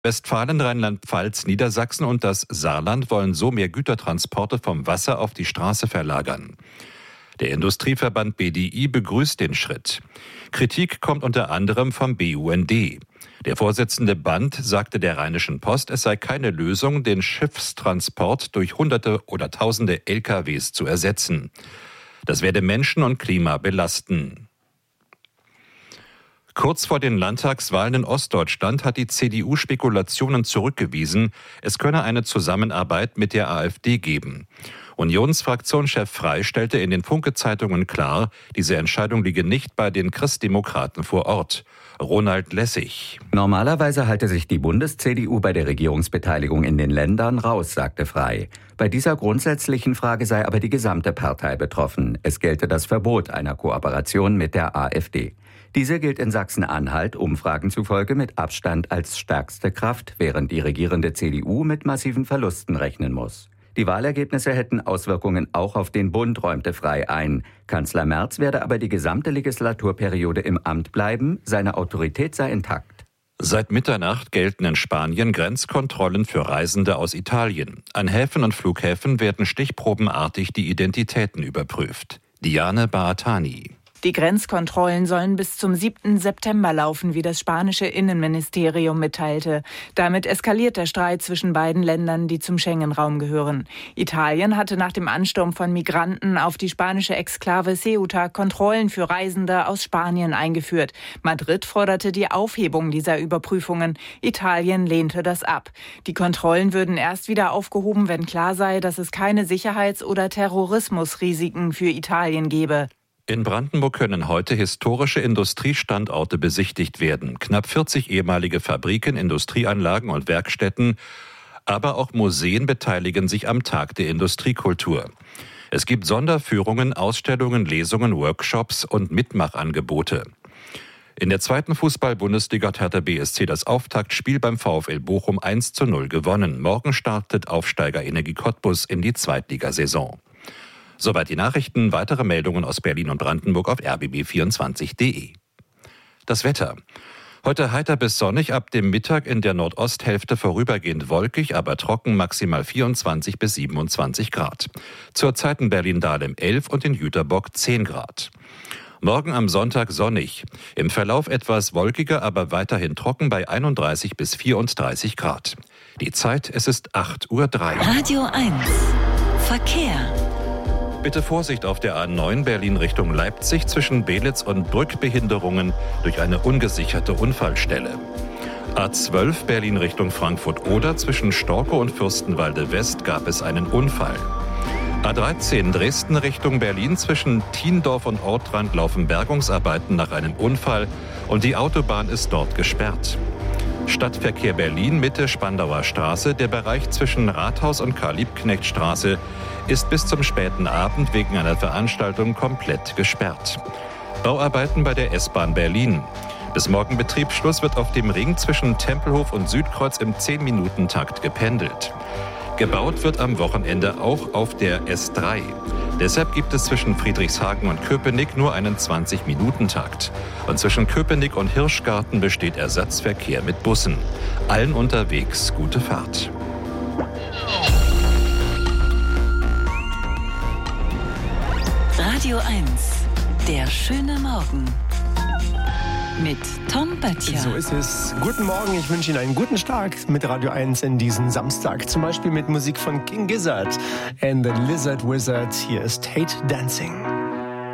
Westfalen, Rheinland-Pfalz, Niedersachsen und das Saarland wollen so mehr Gütertransporte vom Wasser auf die Straße verlagern. Der Industrieverband BDI begrüßt den Schritt. Kritik kommt unter anderem vom BUND. Der Vorsitzende Band sagte der Rheinischen Post, es sei keine Lösung, den Schiffstransport durch Hunderte oder Tausende LKWs zu ersetzen. Das werde Menschen und Klima belasten. Kurz vor den Landtagswahlen in Ostdeutschland hat die CDU Spekulationen zurückgewiesen, es könne eine Zusammenarbeit mit der AfD geben. Unionsfraktionschef Frey stellte in den Funke-Zeitungen klar, diese Entscheidung liege nicht bei den Christdemokraten vor Ort. Ronald Lessig. Normalerweise halte sich die Bundes-CDU bei der Regierungsbeteiligung in den Ländern raus, sagte Frey. Bei dieser grundsätzlichen Frage sei aber die gesamte Partei betroffen. Es gelte das Verbot einer Kooperation mit der AfD. Diese gilt in Sachsen-Anhalt Umfragen zufolge mit Abstand als stärkste Kraft, während die regierende CDU mit massiven Verlusten rechnen muss. Die Wahlergebnisse hätten Auswirkungen auch auf den Bund, räumte Frey ein. Kanzler Merz werde aber die gesamte Legislaturperiode im Amt bleiben, seine Autorität sei intakt. Seit Mitternacht gelten in Spanien Grenzkontrollen für Reisende aus Italien. An Häfen und Flughäfen werden stichprobenartig die Identitäten überprüft. Diane Baatani. Die Grenzkontrollen sollen bis zum 7. September laufen, wie das spanische Innenministerium mitteilte. Damit eskaliert der Streit zwischen beiden Ländern, die zum Schengen-Raum gehören. Italien hatte nach dem Ansturm von Migranten auf die spanische Exklave Ceuta Kontrollen für Reisende aus Spanien eingeführt. Madrid forderte die Aufhebung dieser Überprüfungen. Italien lehnte das ab. Die Kontrollen würden erst wieder aufgehoben, wenn klar sei, dass es keine Sicherheits- oder Terrorismusrisiken für Italien gebe. In Brandenburg können heute historische Industriestandorte besichtigt werden. Knapp 40 ehemalige Fabriken, Industrieanlagen und Werkstätten, aber auch Museen beteiligen sich am Tag der Industriekultur. Es gibt Sonderführungen, Ausstellungen, Lesungen, Workshops und Mitmachangebote. In der 2. Fußball-Bundesliga hat Hertha BSC das Auftaktspiel beim VfL Bochum 1:0 gewonnen. Morgen startet Aufsteiger Energie Cottbus in die Zweitligasaison. Soweit die Nachrichten. Weitere Meldungen aus Berlin und Brandenburg auf rbb24.de. Das Wetter. Heute heiter bis sonnig, ab dem Mittag in der Nordosthälfte vorübergehend wolkig, aber trocken, maximal 24 bis 27 Grad. Zurzeit in Berlin-Dahlem 11 und in Jüterbock 10 Grad. Morgen am Sonntag sonnig. Im Verlauf etwas wolkiger, aber weiterhin trocken bei 31 bis 34 Grad. Die Zeit, es ist 8:03 Uhr. Radio 1. Verkehr. Bitte Vorsicht auf der A9 Berlin Richtung Leipzig zwischen Belitz und Brückbehinderungen durch eine ungesicherte Unfallstelle. A12 Berlin Richtung Frankfurt-Oder zwischen Storkow und Fürstenwalde West gab es einen Unfall. A13 Dresden Richtung Berlin zwischen Thiendorf und Ortrand laufen Bergungsarbeiten nach einem Unfall und die Autobahn ist dort gesperrt. Stadtverkehr Berlin Mitte Spandauer Straße, der Bereich zwischen Rathaus und Karl-Liebknecht-Straße ist bis zum späten Abend wegen einer Veranstaltung komplett gesperrt. Bauarbeiten bei der S-Bahn Berlin. Bis morgen Betriebsschluss wird auf dem Ring zwischen Tempelhof und Südkreuz im 10-Minuten-Takt gependelt. Gebaut wird am Wochenende auch auf der S3. Deshalb gibt es zwischen Friedrichshagen und Köpenick nur einen 20-Minuten-Takt. Und zwischen Köpenick und Hirschgarten besteht Ersatzverkehr mit Bussen. Allen unterwegs gute Fahrt. Radio 1, der schöne Morgen. Mit Tom Böttcher. So ist es. Guten Morgen, ich wünsche Ihnen einen guten Start mit Radio 1 in diesen Samstag. Zum Beispiel mit Musik von King Gizzard and the Lizard Wizard. Hier ist Hate Dancing.